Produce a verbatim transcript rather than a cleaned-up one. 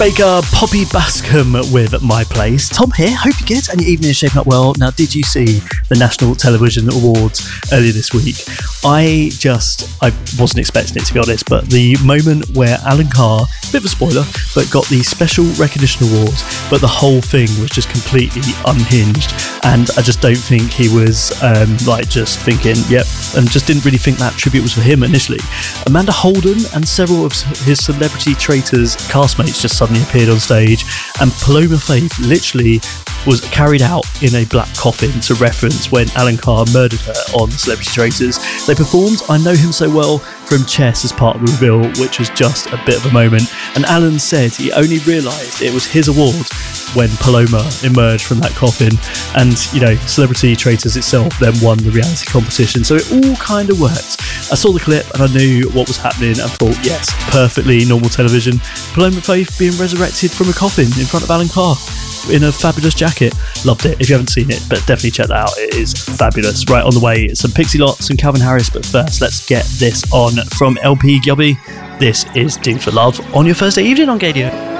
Baker, Poppy Bascom with My Place. Tom here, hope you're good and your evening is shaping up well. Now, did you see the National Television Awards earlier this week? I just, I wasn't expecting it, to be honest, but the moment where Alan Carr, bit of a spoiler, but got the Special Recognition Award, but the whole thing was just completely unhinged, and I just don't think he was um, like just thinking, yep, and just didn't really think that tribute was for him initially. Amanda Holden and several of his Celebrity Traitors castmates just suddenly appeared on stage, and Paloma Faith literally was carried out in a black coffin to reference when Alan Carr murdered her on Celebrity Traitors. They performed I Know Him So Well from Chess as part of the reveal, which was just a bit of a moment, and Alan said he only realised it was his award when Paloma emerged from that coffin, and you know, Celebrity Traitors itself then won the reality competition, so it all kind of worked. I saw the clip and I knew what was happening and thought, yes, perfectly normal television. Paloma Faith being resurrected from a coffin in front of Alan Carr in a fabulous jacket. Loved it. If you haven't seen it, but definitely check that out. It is fabulous. Right, on the way, some Pixie Lots and Calvin Harris, but first let's get this on from L P Gubby. This is Do for Love on your Thursday evening on Gadio.